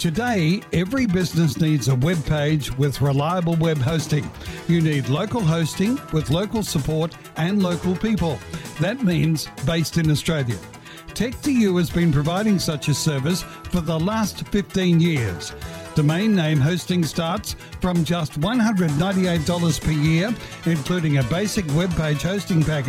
Today, every business needs a web page with reliable web hosting. You need local hosting with local support and local people. That means based in Australia. Tech2U has been providing such a service for the last 15 years. Domain name hosting starts from just $198 per year, including a basic web page hosting package